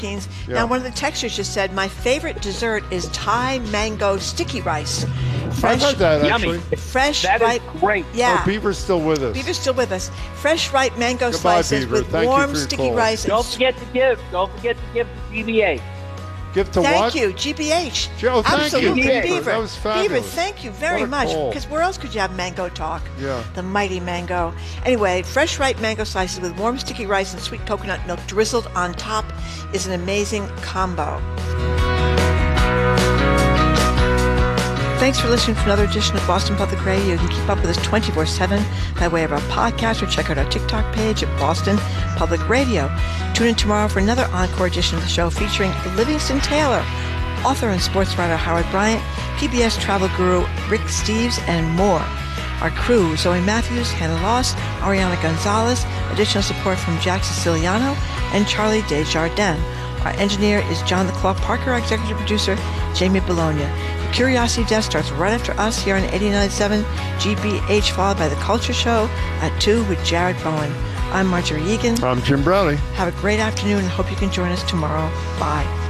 Yeah. Now, one of the texters just said, my favorite dessert is Thai mango sticky rice. I've had that, actually. Fresh, that ripe. is great. Yeah. Oh, Beaver's still with us. Beaver's still with us. Fresh, ripe mango Goodbye, slices Beaver. with Thank you warm, for your sticky call. rice. Don't forget to give. Don't forget to give to GBA. Give to Thank what? you, GBH. Joe, thank Absolutely, you, Beaver. Beaver. That was fabulous. Beaver, thank you very What a much. call. Because where else could you have mango talk? Yeah. The mighty mango. Anyway, fresh, ripe mango slices with warm, sticky rice and sweet coconut milk drizzled on top is an amazing combo. Thanks for listening to another edition of Boston Public Radio. You can keep up with us 24/7 by way of our podcast or check out our TikTok page at Boston Public Radio. Tune in tomorrow for another encore edition of the show featuring Livingston Taylor, author and sports writer Howard Bryant, PBS travel guru Rick Steves, and more. Our crew, Zoe Matthews, Hannah Loss, Ariana Gonzalez, additional support from Jack Siciliano, and Charlie Desjardins. Our engineer is John the Claw Parker, our executive producer, Jamie Bologna. The Curiosity Desk starts right after us here on 89.7 GBH, followed by The Culture Show at 2 with Jared Bowen. I'm Marjorie Egan. I'm Jim Browning. Have a great afternoon and hope you can join us tomorrow. Bye.